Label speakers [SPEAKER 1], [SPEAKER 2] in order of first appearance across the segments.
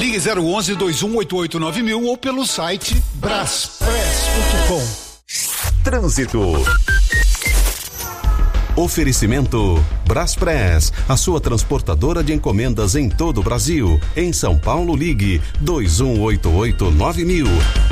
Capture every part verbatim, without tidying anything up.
[SPEAKER 1] Ligue zero onze, dois um oito oito, nove mil ou pelo site braspress ponto com.
[SPEAKER 2] Trânsito. Oferecimento Braspress, a sua transportadora de encomendas em todo o Brasil. Em São Paulo, ligue dois um oito oito, nove mil.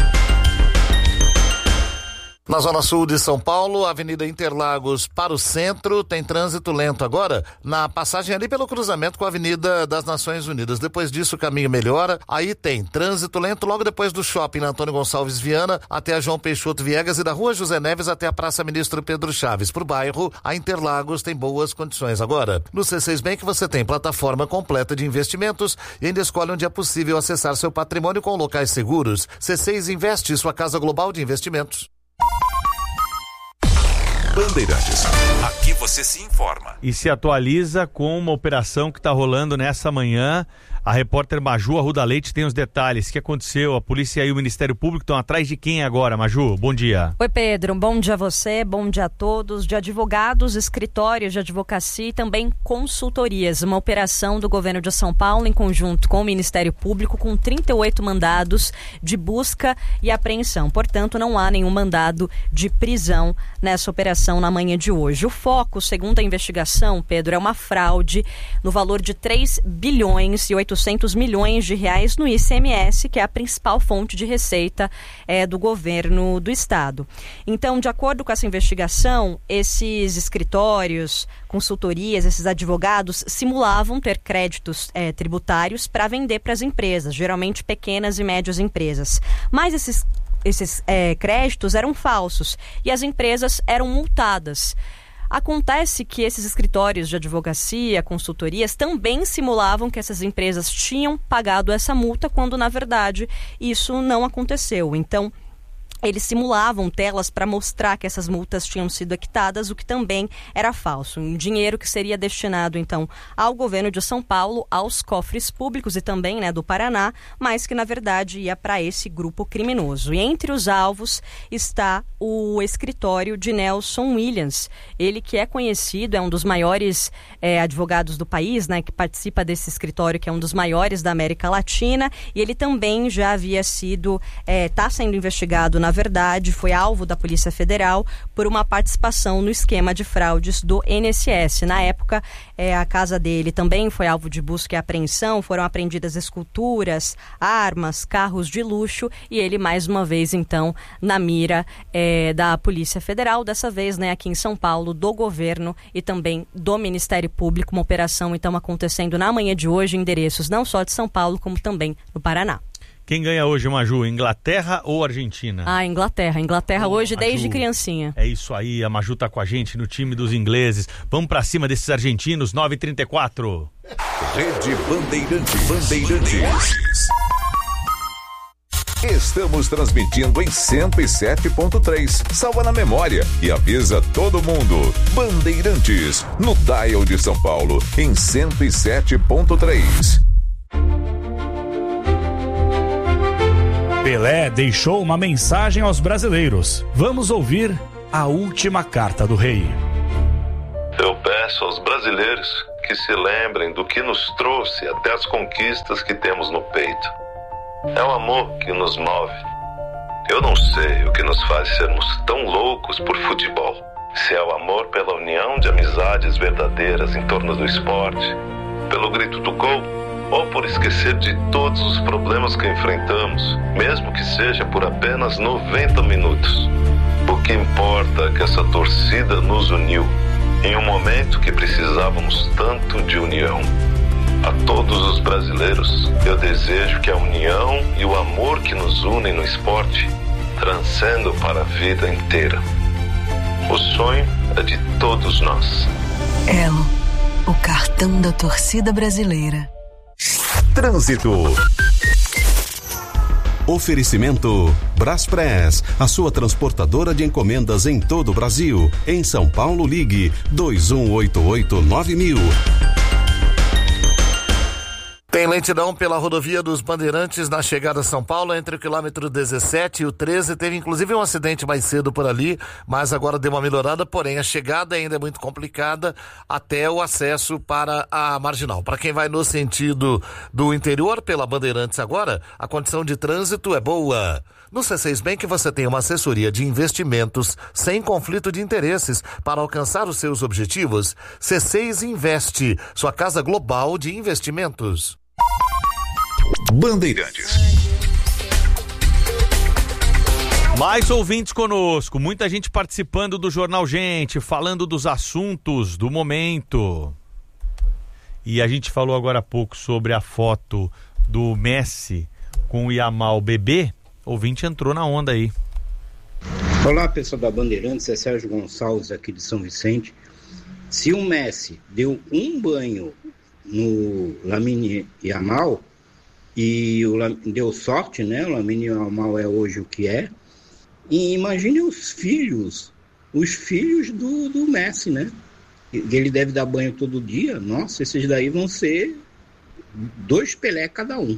[SPEAKER 3] Na Zona Sul de São Paulo, Avenida Interlagos para o centro, tem trânsito lento agora na passagem ali pelo cruzamento com a Avenida das Nações Unidas. Depois disso o caminho melhora, aí tem trânsito lento logo depois do shopping na Antônio Gonçalves Viana até a João Peixoto Viegas e da Rua José Neves até a Praça Ministro Pedro Chaves. Pro bairro, a Interlagos tem boas condições agora. No C seis Bank você tem plataforma completa de investimentos e ainda escolhe onde é possível acessar seu patrimônio com locais seguros. C seis Investe, sua casa global de investimentos.
[SPEAKER 4] Bandeirantes, aqui você se informa
[SPEAKER 5] e se atualiza com uma operação que está rolando nessa manhã. A repórter Maju Arruda Leite tem os detalhes. O que aconteceu? A polícia e o Ministério Público estão atrás de quem agora, Maju? Bom dia.
[SPEAKER 6] Oi, Pedro. Bom dia a você, bom dia a todos. De advogados, escritórios de advocacia e também consultorias. Uma operação do governo de São Paulo em conjunto com o Ministério Público com trinta e oito mandados de busca e apreensão. Portanto, não há nenhum mandado de prisão nessa operação na manhã de hoje. O foco, segundo a investigação, Pedro, é uma fraude no valor de três bilhões e oitocentos milhões de reais no I C M S, que é a principal fonte de receita é, do governo do estado. Então, de acordo com essa investigação, esses escritórios, consultorias, esses advogados simulavam ter créditos é, tributários para vender para as empresas, geralmente pequenas e médias empresas. Mas esses, esses é, créditos eram falsos e as empresas eram multadas. Acontece que esses escritórios de advocacia, consultorias, também simulavam que essas empresas tinham pagado essa multa, quando, na verdade, isso não aconteceu. Então, eles simulavam telas para mostrar que essas multas tinham sido quitadas, o que também era falso. Um dinheiro que seria destinado, então, ao governo de São Paulo, aos cofres públicos e também, né, do Paraná, mas que, na verdade, ia para esse grupo criminoso. E entre os alvos está o escritório de Nelson Williams. Ele que é conhecido, é um dos maiores é, advogados do país, né, que participa desse escritório, que é um dos maiores da América Latina, e ele também já havia sido, está é, sendo investigado, na verdade, foi alvo da Polícia Federal por uma participação no esquema de fraudes do I N S S. Na época, é, a casa dele também foi alvo de busca e apreensão, foram apreendidas esculturas, armas, carros de luxo, e ele, mais uma vez, então, na mira é, da Polícia Federal, dessa vez, né, aqui em São Paulo, do governo e também do Ministério Público. Uma operação, então, acontecendo na manhã de hoje, em endereços não só de São Paulo, como também no Paraná.
[SPEAKER 5] Quem ganha hoje, Maju? Inglaterra ou Argentina?
[SPEAKER 6] Ah, Inglaterra. Inglaterra
[SPEAKER 5] oh,
[SPEAKER 6] hoje
[SPEAKER 5] Maju,
[SPEAKER 6] desde criancinha.
[SPEAKER 5] É isso aí, a Maju tá com a gente no time dos ingleses. Vamos pra cima desses argentinos, nove e trinta e quatro.
[SPEAKER 4] Rede Bandeirantes. Bandeirantes. Estamos transmitindo em cento e sete ponto três. Salva na memória e avisa todo mundo. Bandeirantes, no dial de São Paulo, em cento e sete ponto três.
[SPEAKER 7] Pelé deixou uma mensagem aos brasileiros. Vamos ouvir a última carta do rei.
[SPEAKER 8] Eu peço aos brasileiros que se lembrem do que nos trouxe até as conquistas que temos no peito. É o amor que nos move. Eu não sei o que nos faz sermos tão loucos por futebol. Se é o amor pela união de amizades verdadeiras em torno do esporte, pelo grito do gol, ou por esquecer de todos os problemas que enfrentamos, mesmo que seja por apenas noventa minutos. O que importa é que essa torcida nos uniu, em um momento que precisávamos tanto de união. A todos os brasileiros, eu desejo que a união e o amor que nos unem no esporte transcendam para a vida inteira. O sonho é de todos nós.
[SPEAKER 9] Elo, o cartão da torcida brasileira.
[SPEAKER 2] Trânsito. Oferecimento Braspress, a sua transportadora de encomendas em todo o Brasil. Em São Paulo, ligue dois um oito oito, nove mil.
[SPEAKER 3] Tem lentidão pela rodovia dos Bandeirantes na chegada a São Paulo, entre o quilômetro dezessete e o treze. Teve inclusive um acidente mais cedo por ali, mas agora deu uma melhorada, porém a chegada ainda é muito complicada até o acesso para a Marginal. Para quem vai no sentido do interior pela Bandeirantes agora, a condição de trânsito é boa. No C seis Bank você tem uma assessoria de investimentos sem conflito de interesses para alcançar os seus objetivos. C seis Investe, sua casa global de investimentos.
[SPEAKER 4] Bandeirantes.
[SPEAKER 5] Mais ouvintes conosco, muita gente participando do Jornal Gente, falando dos assuntos do momento. E a gente falou agora há pouco sobre a foto do Messi com o Yamal bebê. O ouvinte entrou na onda aí.
[SPEAKER 10] Olá, pessoal da Bandeirantes, é Sérgio Gonçalves aqui de São Vicente. Se o Messi deu um banho no Lamine Yamal e o Lam... deu sorte, né? O Lamine Yamal é hoje o que é. E imagine os filhos, os filhos do, do Messi, né? Ele deve dar banho todo dia. Nossa, esses daí vão ser dois Pelé cada um.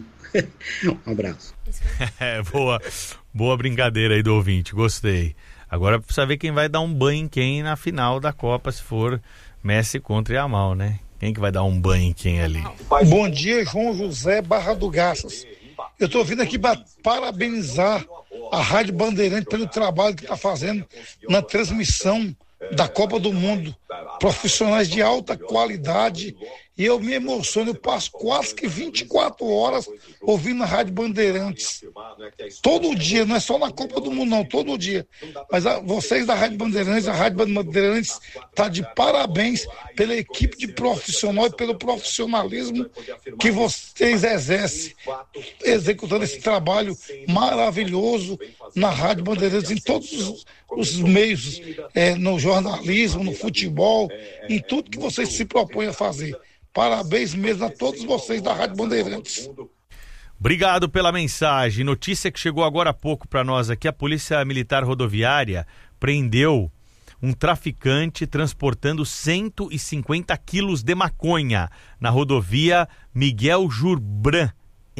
[SPEAKER 10] Um abraço.
[SPEAKER 5] É, boa, boa brincadeira aí do ouvinte, gostei. Agora precisa ver quem vai dar um banho em quem na final da Copa, se for Messi contra Yamal, né? Quem que vai dar um banho em quem ali?
[SPEAKER 11] Bom dia, João José Barra do Garças. Eu estou vindo aqui para parabenizar a Rádio Bandeirante pelo trabalho que está fazendo na transmissão da Copa do Mundo. Profissionais de alta qualidade. E eu me emociono, eu passo quase que vinte e quatro horas ouvindo a Rádio Bandeirantes. Todo dia, não é só na Copa do Mundo não, todo dia. Mas a, vocês da Rádio Bandeirantes, a Rádio Bandeirantes está de parabéns pela equipe de profissional e pelo profissionalismo que vocês exercem, executando esse trabalho maravilhoso na Rádio Bandeirantes, em todos os, os meios, é, no jornalismo, no futebol, em tudo que vocês se propõem a fazer. Parabéns mesmo a todos vocês da Rádio Bandeirantes.
[SPEAKER 5] Obrigado pela mensagem. Notícia que chegou agora há pouco para nós aqui. A Polícia Militar Rodoviária prendeu um traficante transportando cento e cinquenta quilos de maconha na rodovia Miguel Jurbran,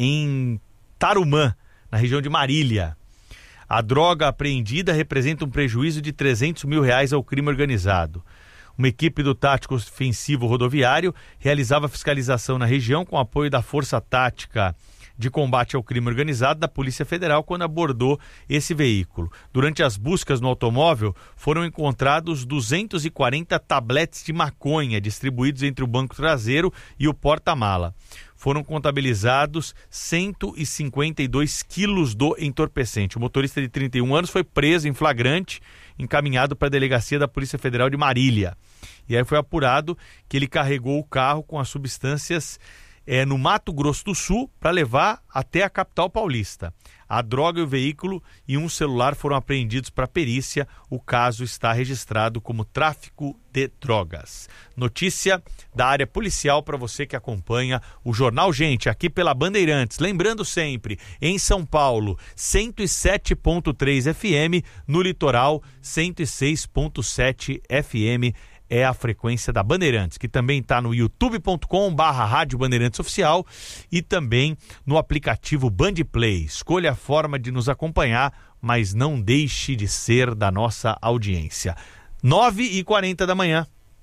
[SPEAKER 5] em Tarumã, na região de Marília. A droga apreendida representa um prejuízo de trezentos mil reais ao crime organizado. Uma equipe do Tático Ofensivo Rodoviário realizava fiscalização na região com apoio da Força Tática de Combate ao Crime Organizado da Polícia Federal quando abordou esse veículo. Durante as buscas no automóvel, foram encontrados duzentos e quarenta tabletes de maconha distribuídos entre o banco traseiro e o porta-mala. Foram contabilizados cento e cinquenta e dois quilos do entorpecente. O motorista de trinta e um anos foi preso em flagrante, encaminhado para a delegacia da Polícia Federal de Marília. E aí foi apurado que ele carregou o carro com as substâncias é, no Mato Grosso do Sul para levar até a capital paulista. A droga e o veículo e um celular foram apreendidos para perícia. O caso está registrado como tráfico de drogas. Notícia da área policial para você que acompanha o Jornal Gente aqui pela Bandeirantes. Lembrando sempre, em São Paulo, cento e sete ponto três F M, no litoral, cento e seis ponto sete F M. É a frequência da Bandeirantes, que também está no youtube ponto com barra Rádio Bandeirantes Oficial e também no aplicativo Bandplay. Escolha a forma de nos acompanhar, mas não deixe de ser da nossa audiência. nove e quarenta da manhã.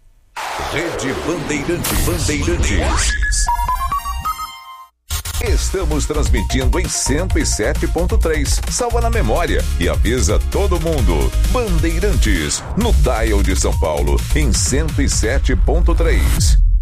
[SPEAKER 4] Rede Bandeirantes. Bandeirantes. Estamos transmitindo em cento e sete ponto três. Salva na memória e avisa todo mundo. Bandeirantes, no dial de São Paulo, em cento e sete ponto três.